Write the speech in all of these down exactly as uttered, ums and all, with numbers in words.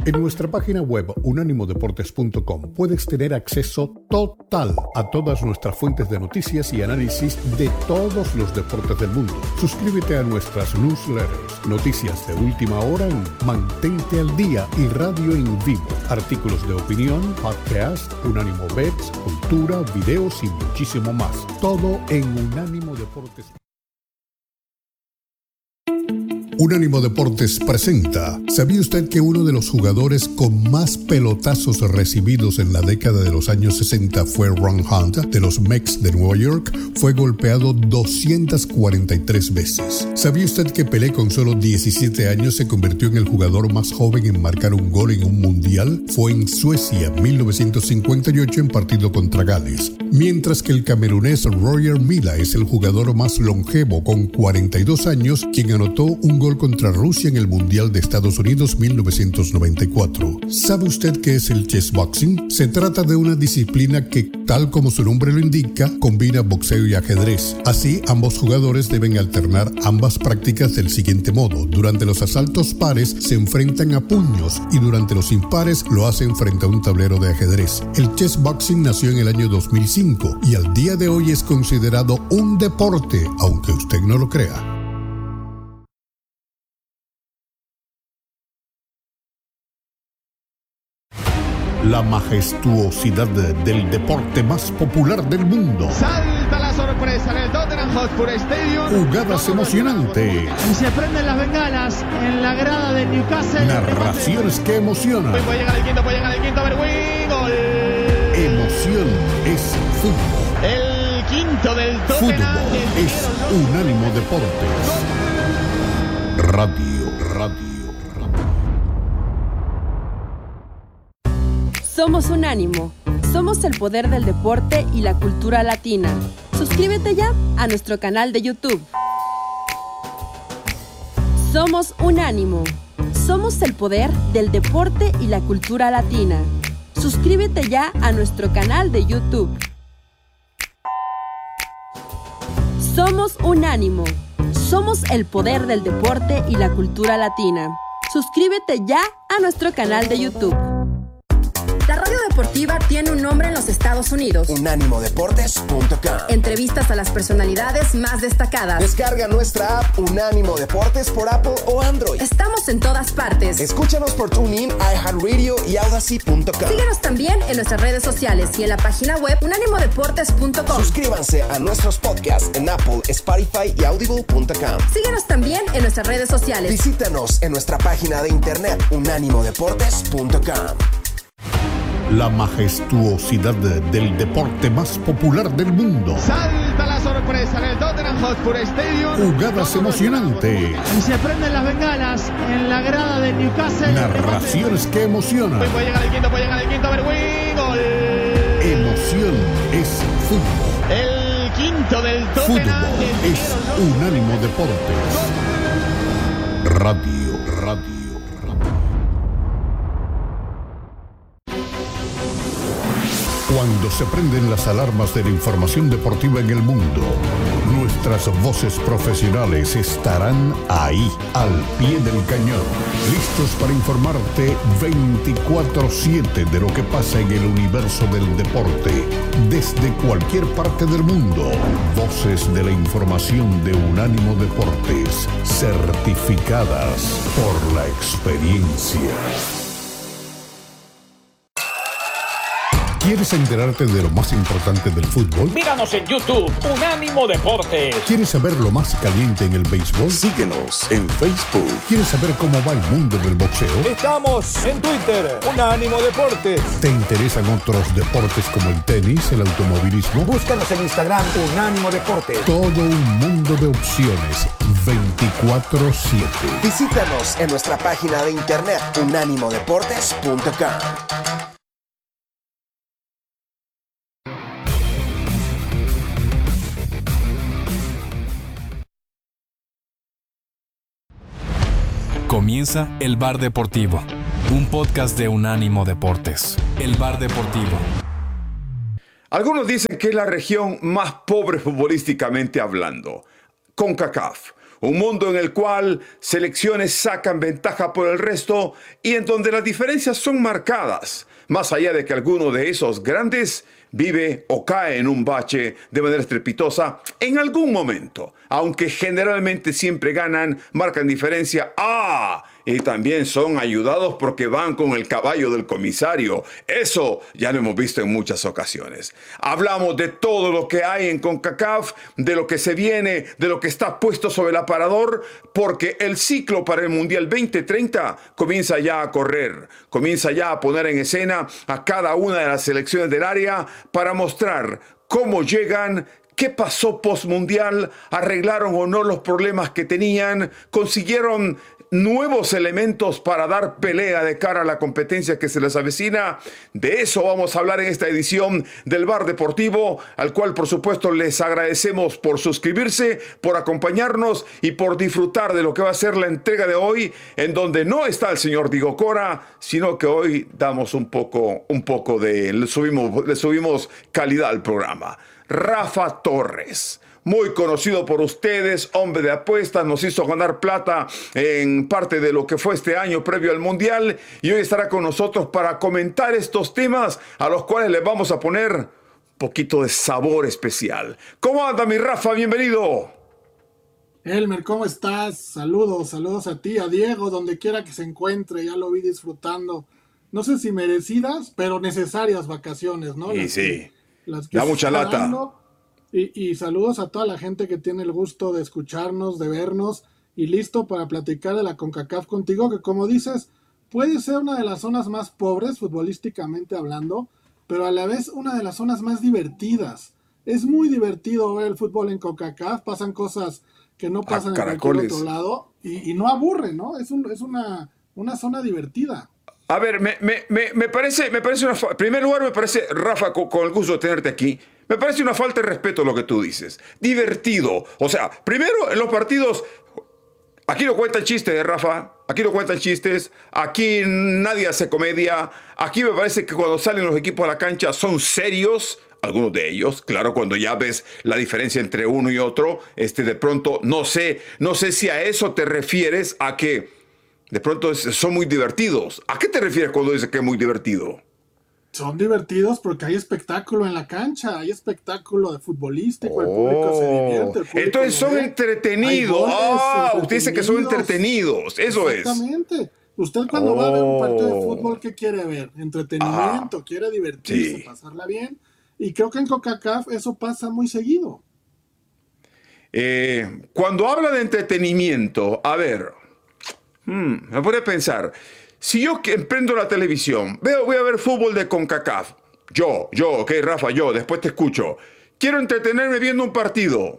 En nuestra página web unánimo deportes punto com puedes tener acceso total a todas nuestras fuentes de noticias y análisis de todos los deportes del mundo. Suscríbete a nuestras newsletters, noticias de última hora en Mantente al Día y radio en vivo, artículos de opinión, podcast, Unánimo Bets, cultura, videos y muchísimo más. Todo en Unánimo Deportes. Unánimo Deportes presenta. ¿Sabía usted que uno de los jugadores con más pelotazos recibidos en la década de los años sesenta fue Ron Hunt, de los Mets de Nueva York? Fue golpeado doscientas cuarenta y tres veces. ¿Sabía usted que Pelé con solo diecisiete años se convirtió en el jugador más joven en marcar un gol en un mundial? Fue en Suecia, mil novecientos cincuenta y ocho, en partido contra Gales. Mientras que el camerunés Roger Milla es el jugador más longevo con cuarenta y dos años, quien anotó un gol contra Rusia en el Mundial de Estados Unidos mil novecientos noventa y cuatro. ¿Sabe usted qué es el chessboxing? Se trata de una disciplina que, tal como su nombre lo indica, combina boxeo y ajedrez. Así, ambos jugadores deben alternar ambas prácticas del siguiente modo. Durante los asaltos pares se enfrentan a puños y durante los impares lo hacen frente a un tablero de ajedrez. El chessboxing nació en el año dos mil cinco y al día de hoy es considerado un deporte, aunque usted no lo crea. La majestuosidad del deporte más popular del mundo. Salta la sorpresa en el Tottenham Hotspur Stadium. Jugadas emocionantes. Y se prenden las bengalas en la grada del Newcastle. Narraciones que emocionan. Puede llegar el quinto, puede llegar el quinto. A ver, win, gol. Emoción es fútbol. El quinto del Tottenham. Fútbol es Unánimo Deportes. Radio, radio. Somos Unánimo. Somos el poder del deporte y la cultura latina. Suscríbete ya a nuestro canal de YouTube. Somos Unánimo. Somos el poder del deporte y la cultura latina. Suscríbete ya a nuestro canal de YouTube. Somos Unánimo. Somos el poder del deporte y la cultura latina. Suscríbete ya a nuestro canal de YouTube. La radio deportiva tiene un nombre en los Estados Unidos. unánimo deportes punto com. Entrevistas a las personalidades más destacadas. Descarga nuestra app Unánimo Deportes por Apple o Android. Estamos en todas partes. Escúchanos por TuneIn, iHeartRadio y Audacy punto com. Síguenos también en nuestras redes sociales y en la página web unánimo deportes punto com. Suscríbanse a nuestros podcasts en Apple, Spotify y Audible punto com. Síguenos también en nuestras redes sociales. Visítanos en nuestra página de internet unánimo deportes punto com. La majestuosidad del deporte más popular del mundo. Salta la sorpresa en el Tottenham Hotspur Stadium. Jugadas emocionantes. Y se prenden las bengalas en la grada del Newcastle. Narraciones que emocionan. Puede llegar el quinto, puede llegar el quinto. A ver, win, gol. Emoción es fútbol. El quinto del Tottenham. Fútbol es Unánimo Deportes. Radio, radio. Cuando se prenden las alarmas de la información deportiva en el mundo, nuestras voces profesionales estarán ahí, al pie del cañón, listos para informarte veinticuatro siete de lo que pasa en el universo del deporte, desde cualquier parte del mundo. Voces de la información de Unánimo Deportes, certificadas por la experiencia. ¿Quieres enterarte de lo más importante del fútbol? Míranos en YouTube, Unánimo Deportes. ¿Quieres saber lo más caliente en el béisbol? Síguenos en Facebook. ¿Quieres saber cómo va el mundo del boxeo? Estamos en Twitter, Unánimo Deportes. ¿Te interesan otros deportes como el tenis, el automovilismo? Búscanos en Instagram, Unánimo Deportes. Todo un mundo de opciones, veinticuatro siete. Visítanos en nuestra página de internet unánimo deportes punto com. Comienza El Bar Deportivo, un podcast de Unánimo Deportes. El Bar Deportivo. Algunos dicen que es la región más pobre futbolísticamente hablando. CONCACAF, Un mundo en el cual selecciones sacan ventaja por el resto y en donde las diferencias son marcadas, más allá de que alguno de esos grandes vive o cae en un bache de manera estrepitosa en algún momento, aunque generalmente siempre ganan, marcan diferencia. ¡Ah! Y también son ayudados porque van con el caballo del comisario. Eso ya lo hemos visto en muchas ocasiones. Hablamos de todo lo que hay en CONCACAF, de lo que se viene, de lo que está puesto sobre el aparador, porque el ciclo para el Mundial veinte treinta comienza ya a correr, comienza ya a poner en escena a cada una de las selecciones del área para mostrar cómo llegan, qué pasó postmundial, arreglaron o no los problemas que tenían, consiguieron nuevos elementos para dar pelea de cara a la competencia que se les avecina. De eso vamos a hablar en esta edición del Bar Deportivo, al cual por supuesto les agradecemos por suscribirse, por acompañarnos y por disfrutar de lo que va a ser la entrega de hoy, en donde no está el señor Diego Cora, sino que hoy damos un poco, un poco de, le subimos, le subimos calidad al programa. Rafa Torres, muy conocido por ustedes, hombre de apuestas, nos hizo ganar plata en parte de lo que fue este año previo al Mundial y hoy estará con nosotros para comentar estos temas a los cuales les vamos a poner un poquito de sabor especial. ¿Cómo anda mi Rafa? Bienvenido. Elmer, ¿cómo estás? Saludos, saludos a ti, a Diego, donde quiera que se encuentre, ya lo vi disfrutando. No sé si merecidas, pero necesarias vacaciones, ¿no? Y las sí, que, las que da mucha lata. Dando. Y, y saludos a toda la gente que tiene el gusto de escucharnos, de vernos y listo para platicar de la CONCACAF contigo, que como dices, puede ser una de las zonas más pobres futbolísticamente hablando, pero a la vez una de las zonas más divertidas. Es muy divertido ver el fútbol en CONCACAF, pasan cosas que no pasan en cualquier otro lado y, y no aburre, ¿no? Es, un, es una, una zona divertida. A ver, me, me, me, me parece, me parece una, en primer lugar me parece, Rafa, con, con el gusto de tenerte aquí, me parece una falta de respeto lo que tú dices. Divertido. O sea, primero en los partidos, aquí no cuentan chistes, Rafa, aquí no cuentan chistes, aquí nadie hace comedia, aquí me parece que cuando salen los equipos a la cancha son serios, algunos de ellos, claro, cuando ya ves la diferencia entre uno y otro, este, de pronto, no sé, no sé si a eso te refieres, a que de pronto son muy divertidos. ¿A qué te refieres cuando dices que es muy divertido? Son divertidos porque hay espectáculo en la cancha, hay espectáculo de futbolístico, oh, el público se divierte. El público entonces son ve. entretenidos. Goles, ah, entretenidos. Usted dice que son entretenidos, eso Exactamente. es. Exactamente. Usted cuando oh. va a ver un partido de fútbol, ¿qué quiere ver? Entretenimiento, ah. quiere divertirse, sí. pasarla bien. Y creo que en CONCACAF eso pasa muy seguido. Eh, cuando habla de entretenimiento, a ver, hmm, me pone a pensar... Si yo que prendo la televisión, veo, voy a ver fútbol de CONCACAF. Yo, yo, ok, Rafa, yo, después te escucho. Quiero entretenerme viendo un partido.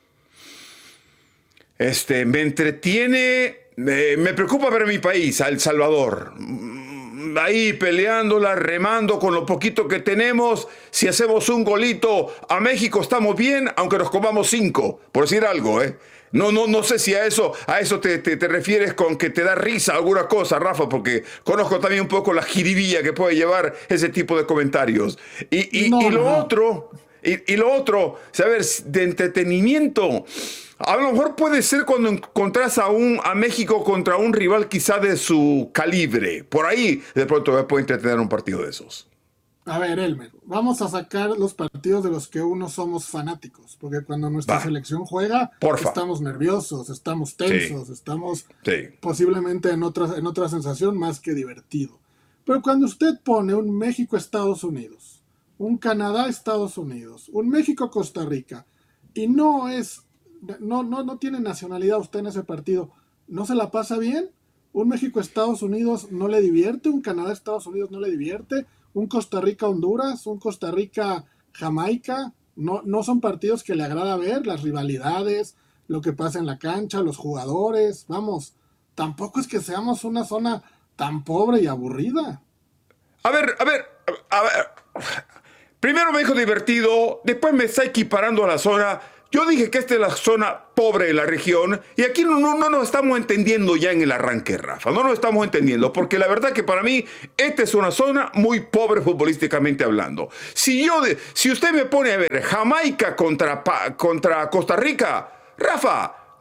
Este, me entretiene, me, me preocupa ver mi país, a El Salvador. Ahí peleándola, remando con lo poquito que tenemos. Si hacemos un golito a México estamos bien, aunque nos comamos cinco, por decir algo, ¿eh? No, no, no sé si a eso, a eso te, te, te refieres con que te da risa alguna cosa, Rafa, porque conozco también un poco la jiribilla que puede llevar ese tipo de comentarios. Y, y, no, y lo no. otro, y, y lo otro, saber, de entretenimiento, a lo mejor puede ser cuando encontrás a, un, a México contra un rival quizá de su calibre. Por ahí, de pronto, puede entretener un partido de esos. A ver, Elmer, vamos a sacar los partidos de los que uno somos fanáticos, porque cuando nuestra Va. selección juega, Porfa. estamos nerviosos, estamos tensos, sí. estamos sí. posiblemente en otra, en otra sensación más que divertido. Pero cuando usted pone un México-Estados Unidos, un Canadá-Estados Unidos, un México-Costa Rica, y no es, no, no, no tiene nacionalidad usted en ese partido, ¿no se la pasa bien? ¿Un México-Estados Unidos no le divierte? ¿Un Canadá-Estados Unidos no le divierte? ¿Un Costa Rica-Honduras? ¿Un Costa Rica-Jamaica? No, no son partidos que le agrada ver, las rivalidades, lo que pasa en la cancha, los jugadores. Vamos, tampoco es que seamos una zona tan pobre y aburrida. A ver, a ver, a ver. Primero me dijo divertido, después me está equiparando a la zona. Yo dije que esta es la zona pobre de la región y aquí no, no, no nos estamos entendiendo ya en el arranque, Rafa. No nos estamos entendiendo porque la verdad que para mí esta es una zona muy pobre futbolísticamente hablando. Si, yo de, si usted me pone a ver Jamaica contra, contra Costa Rica, Rafa,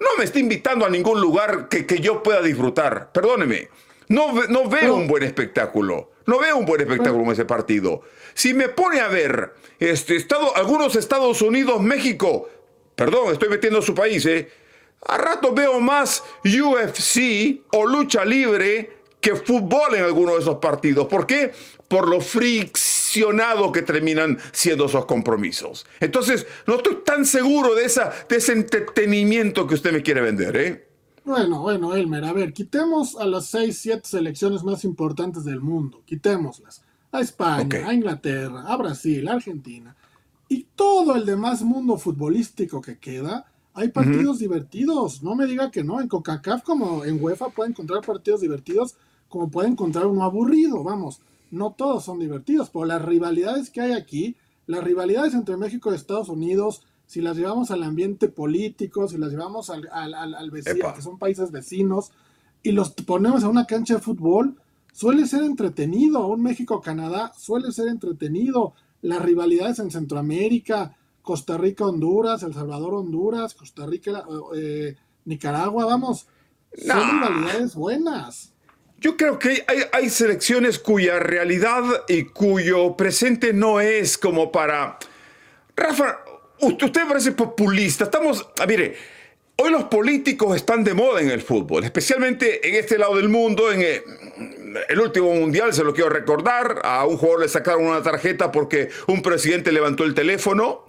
no me está invitando a ningún lugar que, que yo pueda disfrutar. Perdóneme, no, no veo un buen espectáculo. No veo un buen espectáculo en ese partido. Si me pone a ver este, estado, algunos Estados Unidos, México, perdón, estoy metiendo a su país, ¿eh? A rato veo más U F C o lucha libre que fútbol en alguno de esos partidos. ¿Por qué? Por lo friccionado que terminan siendo esos compromisos. Entonces, no estoy tan seguro de, esa, de ese entretenimiento que usted me quiere vender, ¿eh? Bueno, bueno, Elmer, a ver, quitemos a las seis, siete selecciones más importantes del mundo. Quitémoslas. A España, okay. a Inglaterra, a Brasil, a Argentina. Y todo el demás mundo futbolístico que queda, hay partidos uh-huh. divertidos. No me diga que no. En CONCACAF como en UEFA puede encontrar partidos divertidos como puede encontrar uno aburrido. Vamos, no todos son divertidos. Pero las rivalidades que hay aquí, las rivalidades entre México y Estados Unidos, si las llevamos al ambiente político, si las llevamos al, al, al, al vecino, que son países vecinos, y los ponemos a una cancha de fútbol, suele ser entretenido. Un México-Canadá suele ser entretenido. Las rivalidades en Centroamérica, Costa Rica-Honduras, El Salvador-Honduras, Costa Rica, eh, Nicaragua, vamos, son nah. rivalidades buenas. Yo creo que hay, hay selecciones cuya realidad y cuyo presente no es como para... Rafa, usted parece populista. Estamos... Ah, mire, hoy los políticos están de moda en el fútbol, especialmente en este lado del mundo. En el, el último mundial, se lo quiero recordar, a un jugador le sacaron una tarjeta porque un presidente levantó el teléfono.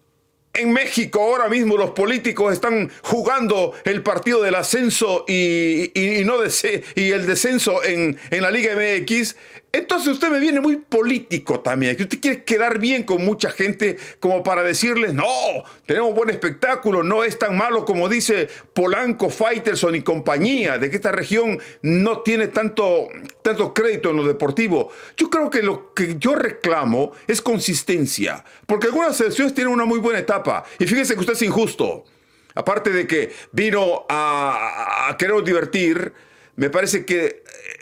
En México ahora mismo los políticos están jugando el partido del ascenso y, y, y, no de, y el descenso en, en la Liga M X. Entonces usted me viene muy político también, que usted quiere quedar bien con mucha gente como para decirles, no, tenemos buen espectáculo, no es tan malo como dice Polanco, Faitelson y compañía, de que esta región no tiene tanto, tanto crédito en lo deportivo. Yo creo que lo que yo reclamo es consistencia, porque algunas selecciones tienen una muy buena etapa, y fíjese que usted es injusto. Aparte de que vino a, a querer divertir, me parece que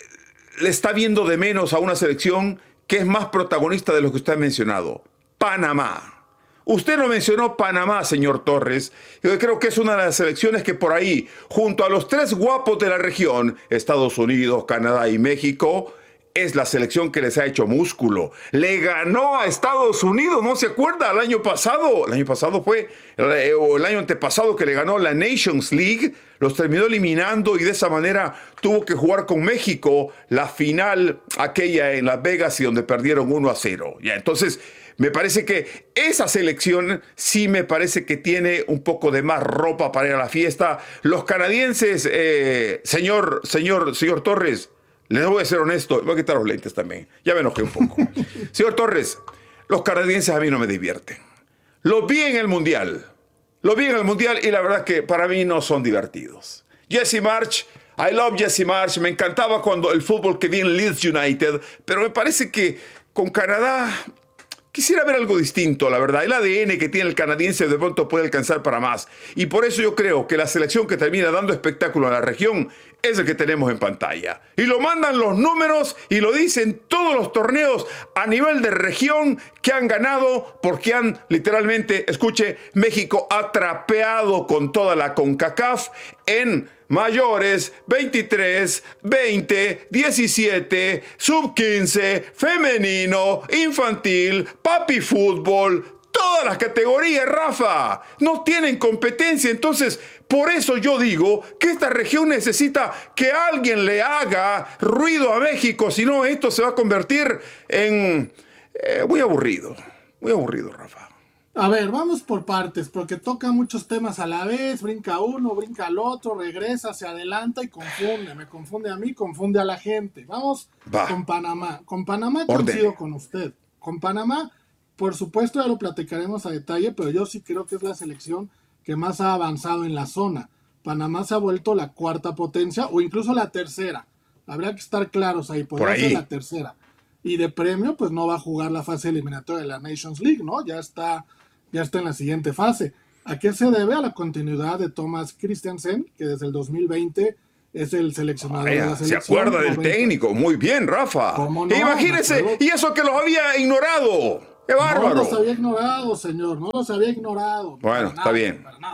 le está viendo de menos a una selección que es más protagonista de lo que usted ha mencionado. Panamá. Usted no mencionó Panamá, señor Torres. Yo creo que es una de las selecciones que por ahí, junto a los tres guapos de la región, Estados Unidos, Canadá y México, es la selección que les ha hecho músculo. Le ganó a Estados Unidos, ¿no se acuerda? El año pasado, el año pasado fue, o el año antepasado que le ganó la Nations League, los terminó eliminando y de esa manera tuvo que jugar con México la final aquella en Las Vegas y donde perdieron uno a cero. Ya, entonces, me parece que esa selección sí me parece que tiene un poco de más ropa para ir a la fiesta. Los canadienses, eh, señor, señor, señor Torres, les voy a ser honesto, voy a quitar los lentes también. Ya me enojé un poco. Señor Torres, los canadienses a mí no me divierten. Los vi en el Mundial. Los vi en el Mundial y la verdad que para mí no son divertidos. Jesse Marsch, I love Jesse Marsch. Me encantaba cuando el fútbol que vi en Leeds United, pero me parece que con Canadá quisiera ver algo distinto, la verdad. El A D N que tiene el canadiense de pronto puede alcanzar para más. Y por eso yo creo que la selección que termina dando espectáculo a la región es el que tenemos en pantalla. Y lo mandan los números y lo dicen todos los torneos a nivel de región que han ganado porque han literalmente, escuche, México ha trapeado con toda la CONCACAF en mayores, veintitrés, veinte, diecisiete, sub quince, femenino, infantil, papi fútbol. Todas las categorías, Rafa, no tienen competencia. Entonces, por eso yo digo que esta región necesita que alguien le haga ruido a México. Si no, esto se va a convertir en eh, muy aburrido. Muy aburrido, Rafa. A ver, vamos por partes, porque toca muchos temas a la vez. Brinca uno, brinca al otro, regresa, se adelanta y confunde. Me confunde a mí, confunde a la gente. Vamos va. con Panamá. Con Panamá coincido con usted. Con Panamá... Por supuesto, ya lo platicaremos a detalle, pero yo sí creo que es la selección que más ha avanzado en la zona. Panamá se ha vuelto la cuarta potencia o incluso la tercera. Habría que estar claros ahí, podría ser la tercera. Y de premio, pues no va a jugar la fase eliminatoria de la Nations League, ¿no? Ya está, ya está en la siguiente fase. ¿A qué se debe? A la continuidad de Thomas Christiansen, que desde el dos mil veinte es el seleccionador Vaya, de la selección. Se acuerda del noventa. Técnico, muy bien, Rafa. No? Imagínese, no, y eso que los había ignorado. ¡Qué bárbaro! No los había ignorado, señor, no los había ignorado. Bueno, está nada, bien.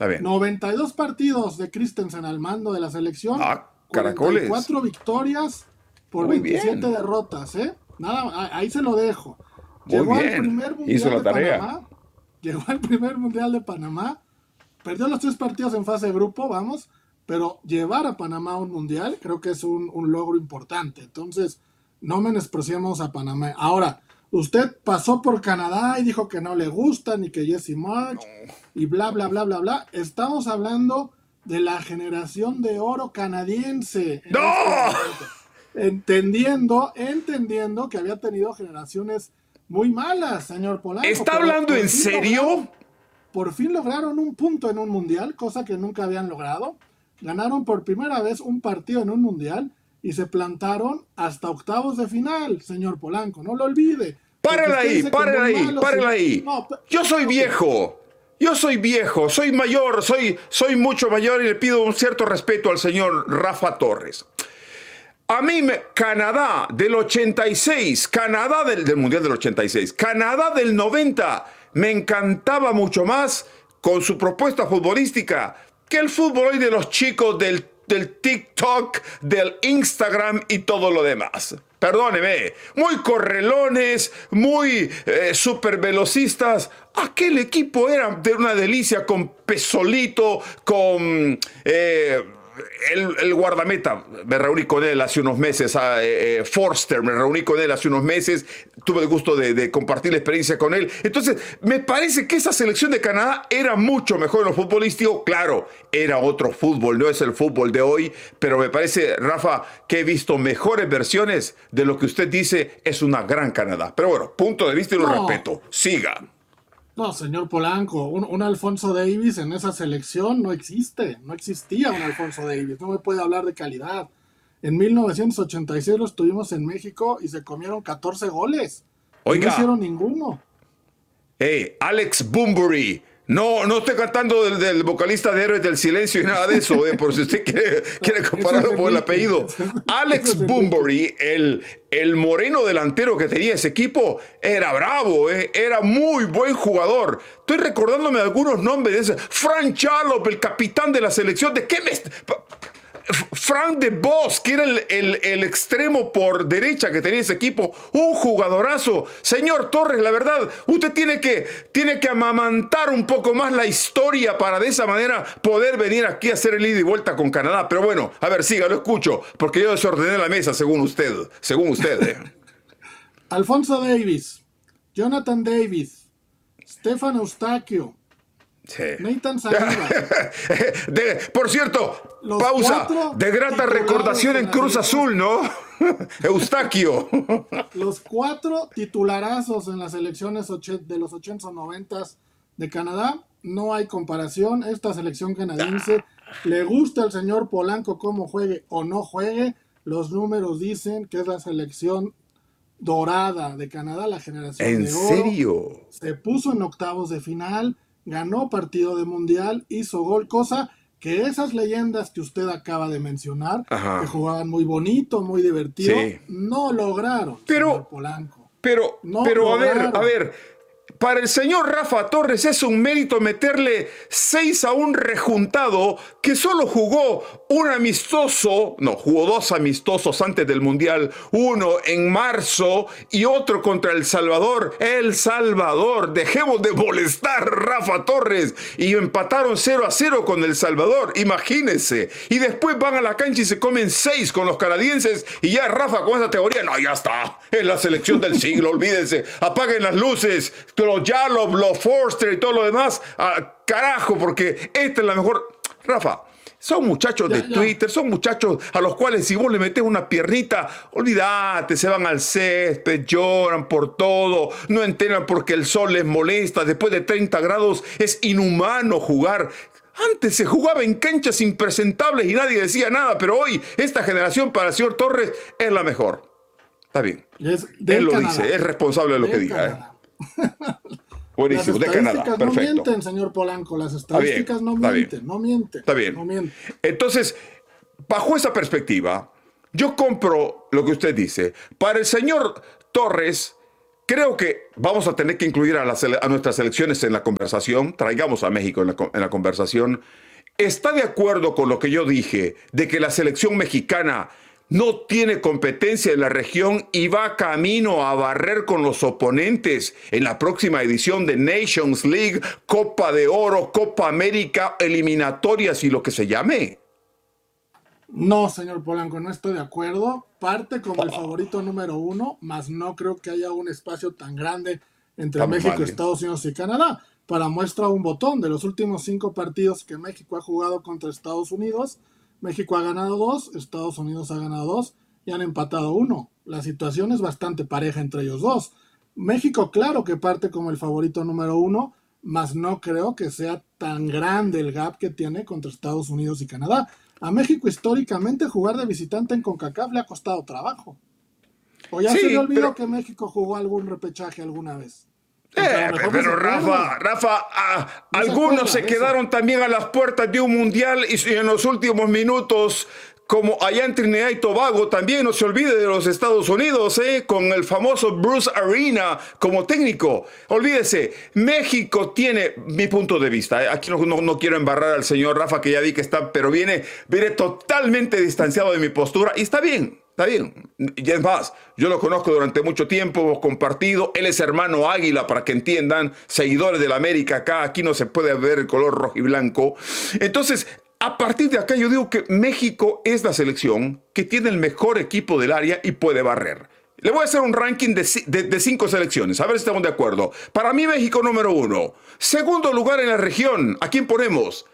Está bien. noventa y dos partidos de Christensen al mando de la selección. Ah, caracoles. cuarenta y cuatro victorias por Muy veintisiete bien. derrotas, ¿eh? Nada, ahí se lo dejo. Muy Llegó bien. al primer mundial Hizo la de tarea. Panamá. Llegó al primer mundial de Panamá. Perdió los tres partidos en fase de grupo, vamos. Pero llevar a Panamá a un mundial creo que es un, un logro importante. Entonces, no menospreciemos a Panamá. Ahora, usted pasó por Canadá y dijo que no le gusta, ni que Jesse March, no. y bla, bla, bla, bla, bla. Estamos hablando de la generación de oro canadiense. ¡No! Este entendiendo, entendiendo que había tenido generaciones muy malas, señor Polanco. ¿Está hablando en serio? Lograron, por fin lograron un punto en un mundial, cosa que nunca habían logrado. Ganaron por primera vez un partido en un mundial y se plantaron hasta octavos de final, señor Polanco, no lo olvide. Párala ahí, párala ahí, párala ahí. No, Yo soy viejo, yo soy viejo, soy mayor, soy, soy mucho mayor y le pido un cierto respeto al señor Rafa Torres. A mí, me, Canadá del ochenta y seis, Canadá del, del Mundial del ochenta y seis, Canadá del noventa, me encantaba mucho más con su propuesta futbolística que el fútbol hoy de los chicos del, del TikTok, del Instagram y todo lo demás. Perdóneme, muy correlones, muy eh, super velocistas. Aquel equipo era de una delicia con Pesolito, con... Eh, El, el guardameta, me reuní con él hace unos meses, eh, eh, Forster, me reuní con él hace unos meses, tuve el gusto de, de compartir la experiencia con él. Entonces, me parece que esa selección de Canadá era mucho mejor en lo futbolístico. Claro, era otro fútbol, no es el fútbol de hoy, pero me parece, Rafa, que he visto mejores versiones de lo que usted dice es una gran Canadá. Pero bueno, punto de vista y lo no. respeto. Siga. No, señor Polanco, un, un Alfonso Davies en esa selección no existe, no existía un Alfonso Davies, no me puede hablar de calidad. En mil novecientos ochenta y seis los tuvimos en México y se comieron catorce goles. Oiga. No hicieron ninguno. Hey, Alex Bunbury. No, no estoy cantando del, del vocalista de Héroes del Silencio y nada de eso, eh, por si usted quiere, quiere compararlo por el apellido. Alex Bunbury, el, el moreno delantero que tenía ese equipo, era bravo, eh, era muy buen jugador. Estoy recordándome algunos nombres de ese. Frank Charlop, el capitán de la selección. ¿De qué me...? Frank de Vos, que era el, el, el extremo por derecha que tenía ese equipo, un jugadorazo. Señor Torres, la verdad, usted tiene que, tiene que amamantar un poco más la historia para de esa manera poder venir aquí a hacer el ida y vuelta con Canadá. Pero bueno, a ver, siga, lo escucho, porque yo desordené la mesa según usted, según usted. Eh. Alfonso Davies, Jonathan Davis, Stefan Eustaquio, sí. Nathan Saliba. de, por cierto, pausa, de grata recordación en Cruz Azul, ¿no? Eustaquio. Los cuatro titularazos en las selecciones de los ochentas o noventas de Canadá, no hay comparación. Esta selección canadiense, le gusta al señor Polanco cómo juegue o no juegue, los números dicen que es la selección dorada de Canadá, la generación ¿En de oro. ¿En serio? Se puso en octavos de final, ganó partido de mundial, hizo gol, cosa que esas leyendas que usted acaba de mencionar, Ajá. que jugaban muy bonito, muy divertido, sí. no lograron, pero, señor Polanco. Pero, no pero a lograron. ver, a ver, para el señor Rafa Torres es un mérito meterle seis a un rejuntado que solo jugó un amistoso, no, jugó dos amistosos antes del Mundial, uno en marzo y otro contra El Salvador. El Salvador, dejemos de molestar, Rafa Torres, y empataron cero a cero con El Salvador, imagínense, y después van a la cancha y se comen seis con los canadienses, y ya Rafa con esa teoría, no, ya está, es la selección del siglo, olvídense, apaguen las luces, los Jalop, los Forster y todo lo demás, ah, carajo, porque esta es la mejor. Rafa, son muchachos ya, de ya. Twitter, son muchachos a los cuales si vos le metés una piernita, olvídate, se van al césped, lloran por todo, no entienden porque el sol les molesta, después de treinta grados es inhumano jugar. Antes se jugaba en canchas impresentables y nadie decía nada, pero hoy esta generación para el señor Torres es la mejor. Está bien, él lo Canadá. dice, es responsable de lo de que diga. Eh. Buenísimo, de Canadá, perfecto. No mienten, señor Polanco, las estadísticas bien, no mienten, no mienten. Está bien. No mienten. Entonces, bajo esa perspectiva, yo compro lo que usted dice. Para el señor Torres, creo que vamos a tener que incluir a, las, a nuestras selecciones en la conversación. Traigamos a México en la, en la conversación. ¿Está de acuerdo con lo que yo dije de que la selección mexicana no tiene competencia en la región y va camino a barrer con los oponentes en la próxima edición de Nations League, Copa de Oro, Copa América, eliminatorias y lo que se llame? No, señor Polanco, no estoy de acuerdo. Parte como el favorito número uno, mas no creo que haya un espacio tan grande entre Estamos México, mal, Estados Unidos y Canadá. Para muestra un botón, de los últimos cinco partidos que México ha jugado contra Estados Unidos, México ha ganado dos, Estados Unidos ha ganado dos y han empatado uno. La situación es bastante pareja entre ellos dos. México, claro que parte como el favorito número uno, mas no creo que sea tan grande el gap que tiene contra Estados Unidos y Canadá. A México históricamente jugar de visitante en CONCACAF le ha costado trabajo. ¿O ya sí, se le olvidó pero... que México jugó algún repechaje alguna vez? Eh, pero Rafa, Rafa, ah, no algunos se, se quedaron también a las puertas de un mundial y en los últimos minutos, como allá en Trinidad y Tobago, también no se olvide de los Estados Unidos, eh, con el famoso Bruce Arena como técnico. Olvídese, México tiene, mi punto de vista, eh, aquí no, no, no quiero embarrar al señor Rafa, que ya vi que está, pero viene, viene totalmente distanciado de mi postura, y está bien. Está bien, y es más, yo lo conozco durante mucho tiempo, hemos compartido, él es hermano Águila, para que entiendan, seguidores de la América acá, aquí no se puede ver el color rojo y blanco. Entonces, a partir de acá yo digo que México es la selección que tiene el mejor equipo del área y puede barrer. Le voy a hacer un ranking de, de, de cinco selecciones, a ver si estamos de acuerdo. Para mí México número uno. Segundo lugar en la región, ¿a quién ponemos?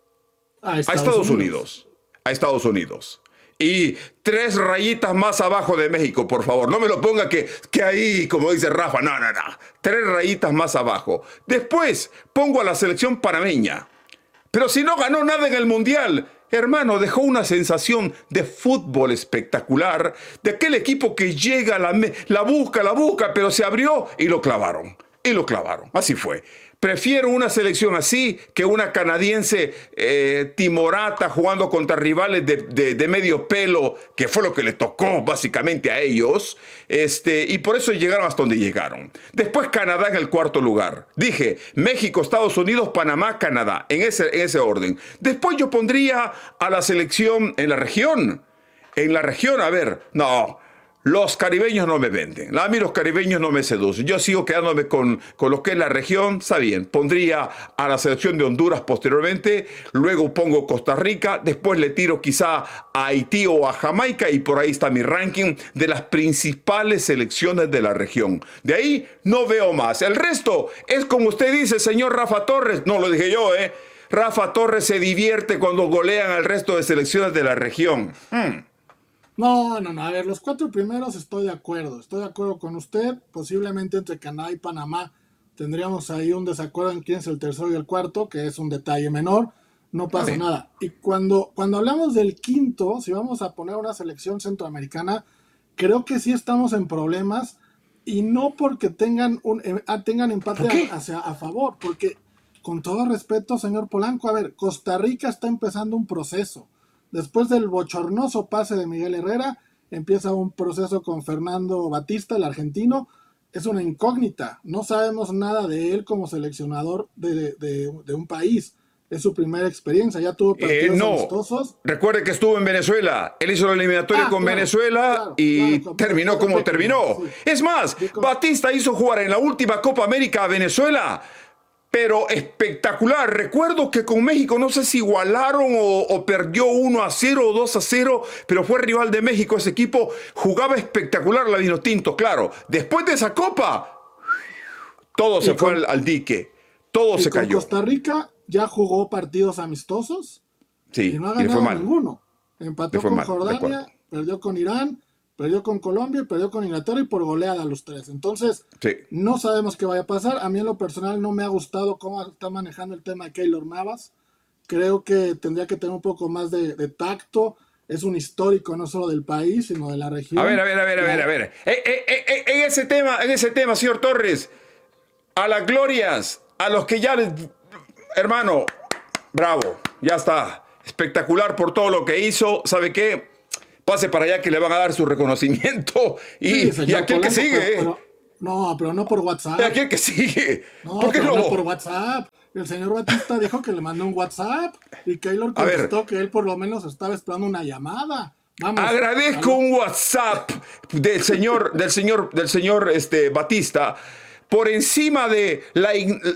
A Estados, a Estados Unidos. Unidos. A Estados Unidos. Y tres rayitas más abajo de México, por favor. No me lo ponga que, que ahí, como dice Rafa, no, no, no. Tres rayitas más abajo. Después pongo a la selección panameña. Pero si no ganó nada en el Mundial, hermano, dejó una sensación de fútbol espectacular, de aquel equipo que llega, la, la busca, la busca, pero se abrió y lo clavaron. Y lo clavaron. Así fue. Prefiero una selección así que una canadiense eh, timorata jugando contra rivales de, de, de medio pelo, que fue lo que le tocó básicamente a ellos, este, y por eso llegaron hasta donde llegaron. Después Canadá en el cuarto lugar. Dije, México, Estados Unidos, Panamá, Canadá, en ese, en ese orden. Después yo pondría a la selección en la región. En la región, a ver, no... Los caribeños no me venden. A mí los caribeños no me seducen. Yo sigo quedándome con, con lo que es la región. Está bien. Pondría a la selección de Honduras posteriormente. Luego pongo Costa Rica. Después le tiro quizá a Haití o a Jamaica. Y por ahí está mi ranking de las principales selecciones de la región. De ahí no veo más. El resto es como usted dice, señor Rafa Torres. No lo dije yo, ¿eh? Rafa Torres se divierte cuando golean al resto de selecciones de la región. Hmm. No, no, no, a ver, los cuatro primeros estoy de acuerdo, estoy de acuerdo con usted, posiblemente entre Canadá y Panamá tendríamos ahí un desacuerdo en quién es el tercero y el cuarto, que es un detalle menor, no pasa okay. nada. Y cuando, cuando hablamos del quinto, si vamos a poner una selección centroamericana, creo que sí estamos en problemas, y no porque tengan, un, eh, tengan empate a, hacia, a favor, porque con todo respeto, señor Polanco, a ver, Costa Rica está empezando un proceso. Después del bochornoso pase de Miguel Herrera, empieza un proceso con Fernando Batista, el argentino. Es una incógnita. No sabemos nada de él como seleccionador de, de, de un país. Es su primera experiencia. Ya tuvo partidos eh, no. amistosos. Recuerde que estuvo en Venezuela. Él hizo la eliminatoria ah, con claro, Venezuela claro, y claro, terminó como perfecto, terminó. Sí. Es más, Batista hizo jugar en la última Copa América a Venezuela. Pero espectacular. Recuerdo que con México no sé si igualaron o, o perdió uno a cero o dos a cero, pero fue rival de México. Ese equipo jugaba espectacular la Vinotinto, claro. Después de esa copa, todo se fue al, al dique. Todo se cayó. Costa Rica ya jugó partidos amistosos sí, y no ha ganado ninguno. Empató con mal, Jordania, perdió con Irán, perdió con Colombia y perdió con Inglaterra y por goleada los tres. Entonces, sí. no sabemos qué vaya a pasar. A mí en lo personal no me ha gustado cómo está manejando el tema de Keylor Navas. Creo que tendría que tener un poco más de, de tacto. Es un histórico no solo del país, sino de la región. A ver, a ver, a ver, a ver, a ver. Eh, eh, eh, en ese tema, en ese tema, señor Torres, a las glorias, a los que ya les... Hermano, bravo, ya está. Espectacular por todo lo que hizo. ¿Sabe qué? Pase para allá que le van a dar su reconocimiento y, sí, y aquel Polanco, que sigue. Pero, No, pero no por WhatsApp. ¿A quién que sigue? No, ¿Por qué pero no? no por WhatsApp. El señor Batista dijo que le mandó un WhatsApp y Keylor contestó que él por lo menos estaba esperando una llamada. Vamos, agradezco ¿vale? un WhatsApp del señor, del señor, del señor este, Batista por encima de la,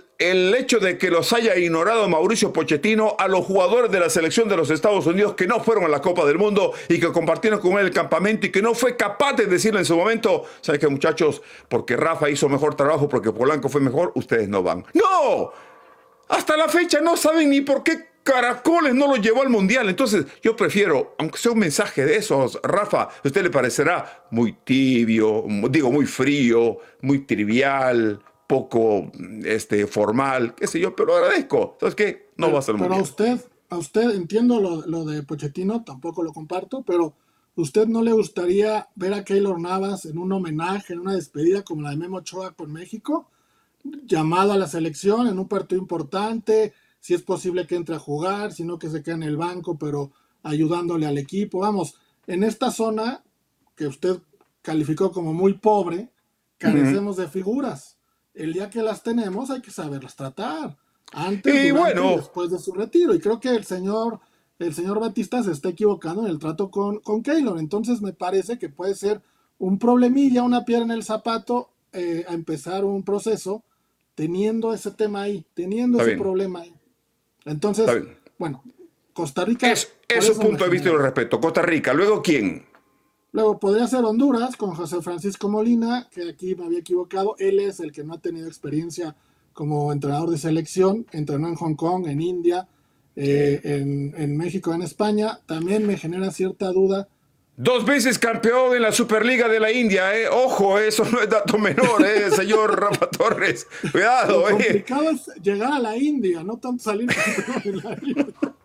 el hecho de que los haya ignorado Mauricio Pochettino a los jugadores de la selección de los Estados Unidos que no fueron a la Copa del Mundo y que compartieron con él el campamento y que no fue capaz de decirle en su momento, ¿saben qué, muchachos? Porque Rafa hizo mejor trabajo, porque Polanco fue mejor, ustedes no van. ¡No! Hasta la fecha no saben ni por qué Caracoles no lo llevó al Mundial. Entonces yo prefiero, aunque sea un mensaje de esos, Rafa, a usted le parecerá muy tibio, digo muy frío, muy trivial, poco este, formal, qué sé yo, pero agradezco. ¿Sabes qué? No pero, va a ser Pero Mundial. a usted, a usted entiendo lo, lo de Pochettino, tampoco lo comparto, pero ¿usted no le gustaría ver a Keylor Navas en un homenaje, en una despedida como la de Memo Ochoa con México? Llamado a la selección en un partido importante, si es posible que entre a jugar, si no que se quede en el banco, pero ayudándole al equipo. Vamos, en esta zona que usted calificó como muy pobre, carecemos uh-huh. de figuras. El día que las tenemos hay que saberlas tratar. Antes, y durante bueno, y después de su retiro. Y creo que el señor, el señor Batista se está equivocando en el trato con, con Keylor. Entonces me parece que puede ser un problemilla, una piedra en el zapato, eh, a empezar un proceso teniendo ese tema ahí, teniendo Está ese bien. problema ahí. Entonces, bueno, Costa Rica... Es, es su punto de vista y lo respeto. Costa Rica, ¿luego quién? Luego podría ser Honduras con José Francisco Molina, que aquí me había equivocado. Él es el que no ha tenido experiencia como entrenador de selección. Entrenó en Hong Kong, en India, eh, en, en México, en España. También me genera cierta duda. Dos veces campeón en la Superliga de la India, ¿eh? Ojo, eso no es dato menor, ¿eh, señor Rafa Torres? Cuidado, Lo ¿eh? complicado es llegar a la India, no tanto salir campeón en la India.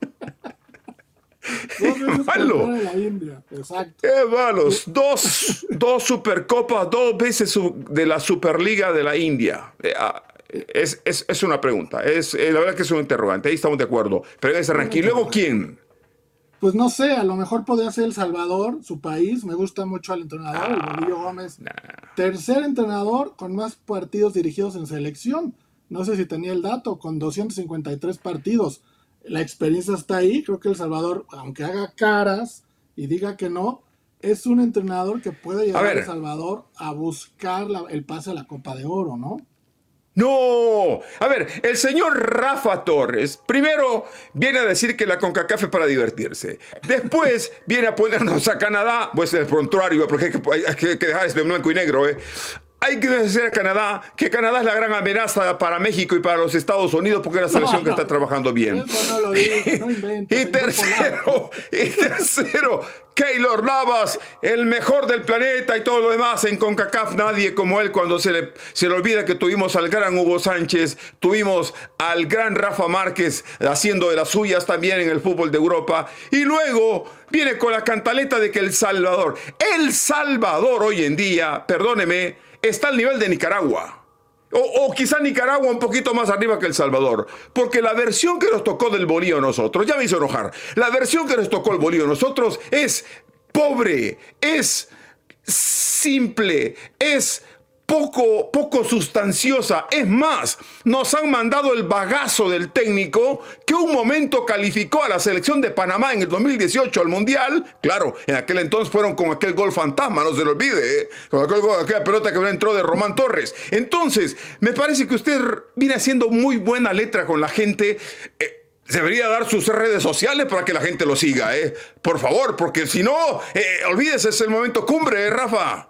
Dos veces malo. En la India, exacto. Qué malos. Dos, dos Supercopas, dos veces su, de la Superliga de la India. Eh, ah, es, es, es una pregunta, es, eh, la verdad que es un interrogante, ahí estamos de acuerdo. Pero en ese ranking, ¿luego quién? Pues no sé, a lo mejor podría ser El Salvador, su país. Me gusta mucho al entrenador, ah, el Bolillo Gómez. Nah. Tercer entrenador con más partidos dirigidos en selección. No sé si tenía el dato, con doscientos cincuenta y tres partidos. La experiencia está ahí. Creo que El Salvador, aunque haga caras y diga que no, es un entrenador que puede llevar a, a El Salvador a buscar la, el pase a la Copa de Oro, ¿no? No, a ver, el señor Rafa Torres primero viene a decir que la CONCACAF es para divertirse. Después viene a ponernos a Canadá, pues el prontuario, porque hay que, hay que dejar este blanco y negro, ¿eh? Hay que decir a Canadá que Canadá es la gran amenaza para México y para los Estados Unidos porque es la selección no, que está trabajando bien. Eso no lo digo, no inventes, y tercero, y tercero, Keylor Navas, el mejor del planeta y todo lo demás. En CONCACAF nadie como él. Cuando se le, se le olvida que tuvimos al gran Hugo Sánchez, tuvimos al gran Rafa Márquez haciendo de las suyas también en el fútbol de Europa. Y luego viene con la cantaleta de que El Salvador, El Salvador hoy en día, perdóneme, está al nivel de Nicaragua. O, o quizá Nicaragua un poquito más arriba que El Salvador. Porque la versión que nos tocó del bolillo a nosotros, ya me hizo enojar, la versión que nos tocó el bolillo a nosotros es pobre, es simple, es poco, poco sustanciosa. Es más, nos han mandado el bagazo del técnico que un momento calificó a la selección de Panamá en el dos mil dieciocho al Mundial. Claro, en aquel entonces fueron con aquel gol fantasma, no se lo olvide, ¿eh? Con aquel gol, aquella pelota que entró de Román Torres. Entonces, me parece que usted viene haciendo muy buena letra con la gente. Eh, Debería dar sus redes sociales para que la gente lo siga, ¿eh? Por favor, porque si no, eh, olvídese, es el momento cumbre, ¿eh, Rafa?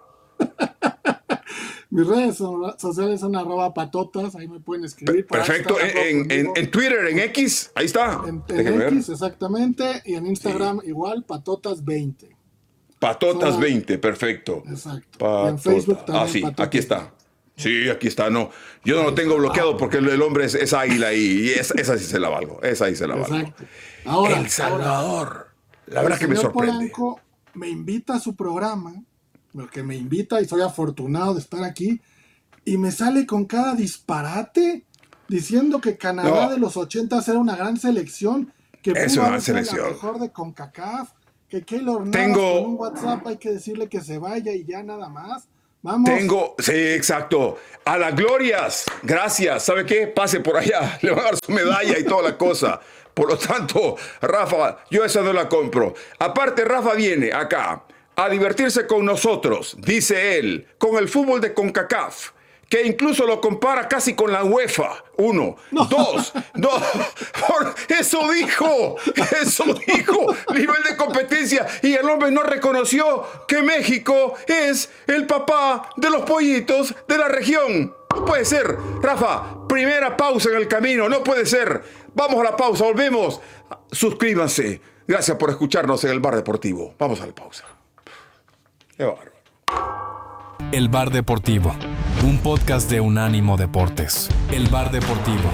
Mis redes sociales son arroba patotas, ahí me pueden escribir. Perfecto, en, en, en Twitter, en X, ahí está. En, en X, exactamente, y en Instagram sí. Igual, patotas veinte. Patotas veinte, perfecto. Exacto. Patota. Y en Facebook también. Ah, sí, patotas. Aquí está. Sí, aquí está, no. Yo no lo tengo bloqueado porque el, el hombre es, es águila y, y es, esa sí se la valgo, esa sí se la valgo. Exacto. Ahora, El Salvador, ahora, la verdad que me sorprende. Polanco me invita a su programa, porque me invita y soy afortunado de estar aquí, y me sale con cada disparate diciendo que Canadá no. de los ochentas era una gran selección, que es pudo una ser selección. la mejor de CONCACAF, que Keylor Navas Tengo... con un WhatsApp hay que decirle que se vaya y ya nada más. Vamos. Tengo, sí, exacto. A las glorias. Gracias. ¿Sabe qué? Pase por allá. Le va a dar su medalla y toda la cosa. Por lo tanto, Rafa, yo esa no la compro. Aparte, Rafa viene acá a divertirse con nosotros, dice él, con el fútbol de CONCACAF, que incluso lo compara casi con la UEFA. Uno, no. dos, no, eso dijo, eso dijo, nivel de competencia. Y el hombre no reconoció que México es el papá de los pollitos de la región. No puede ser, Rafa, primera pausa en el camino, no puede ser. Vamos a la pausa, volvemos. Suscríbanse. Gracias por escucharnos en el Bar Deportivo. Vamos a la pausa. Qué bárbaro. El Bar Deportivo, un podcast de Unánimo Deportes. El Bar Deportivo.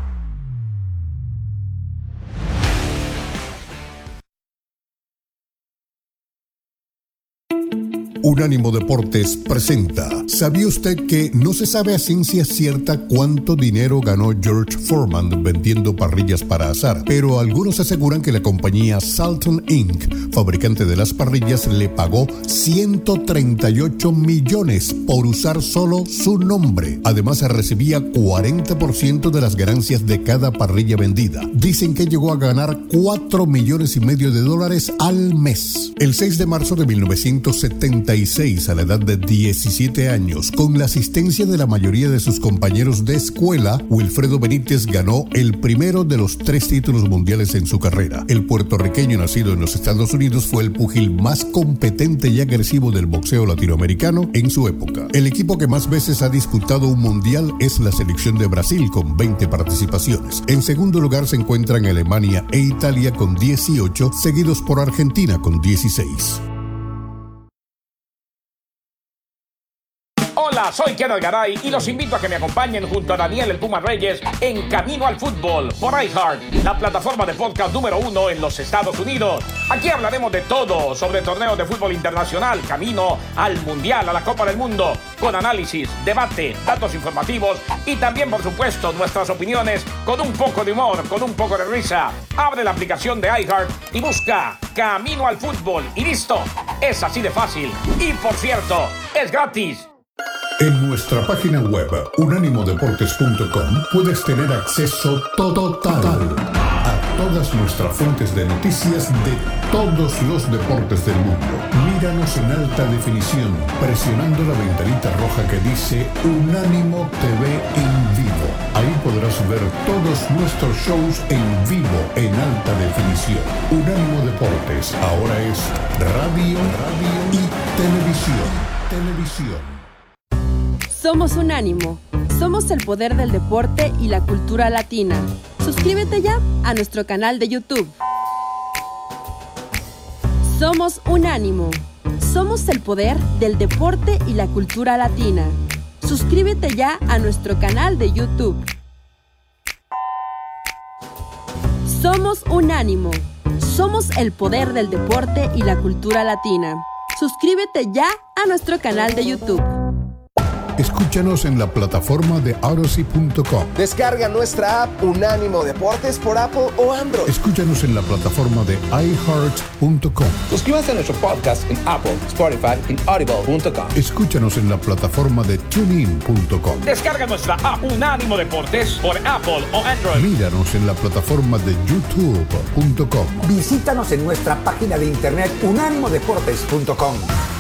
Unánimo Deportes presenta. ¿Sabía usted que no se sabe a ciencia cierta cuánto dinero ganó George Foreman vendiendo parrillas para asar? Pero algunos aseguran que la compañía Salton incorporated, fabricante de las parrillas, le pagó ciento treinta y ocho millones por usar solo su nombre. Además, recibía cuarenta por ciento de las ganancias de cada parrilla vendida. Dicen que llegó a ganar cuatro millones y medio de dólares al mes. El seis de marzo de mil novecientos setenta y seis, a la edad de diecisiete años, con la asistencia de la mayoría de sus compañeros de escuela, Wilfredo Benítez ganó el primero de los tres títulos mundiales en su carrera. El puertorriqueño nacido en los Estados Unidos fue el púgil más competente y agresivo del boxeo latinoamericano en su época. El equipo que más veces ha disputado un mundial es la selección de Brasil, con veinte participaciones. En segundo lugar se encuentran Alemania e Italia con dieciocho, seguidos por Argentina con dieciséis. Hola, soy Kenneth Garay y los invito a que me acompañen junto a Daniel El Puma Reyes en Camino al Fútbol por iHeart, la plataforma de podcast número uno en los Estados Unidos. Aquí hablaremos de todo sobre torneos de fútbol internacional, camino al Mundial, a la Copa del Mundo, con análisis, debate, datos informativos y también, por supuesto, nuestras opiniones con un poco de humor, con un poco de risa. Abre la aplicación de iHeart y busca Camino al Fútbol y listo. Es así de fácil. Y por cierto, es gratis. En nuestra página web, unánimo deportes punto com, puedes tener acceso total a todas nuestras fuentes de noticias de todos los deportes del mundo. Míranos en alta definición, presionando la ventanita roja que dice Unánimo T V en vivo. Ahí podrás ver todos nuestros shows en vivo en alta definición. Unánimo Deportes ahora es radio, radio y televisión. Televisión. Somos Unánimo. Somos el poder del deporte y la cultura latina. Suscríbete ya a nuestro canal de YouTube. Somos Unánimo. Somos el poder del deporte y la cultura latina. Suscríbete ya a nuestro canal de YouTube. Somos Unánimo. Somos el poder del deporte y la cultura latina. Suscríbete ya a nuestro canal de YouTube. Escúchanos en la plataforma de Odyssey punto com. Descarga nuestra app Unánimo Deportes por Apple o Android. Escúchanos en la plataforma de i heart punto com. Suscríbase a nuestro podcast en Apple, Spotify y audible punto com. Escúchanos en la plataforma de tunein punto com. Descarga nuestra app Unánimo Deportes por Apple o Android. Míranos en la plataforma de youtube punto com. Visítanos en nuestra página de internet unánimo deportes punto com.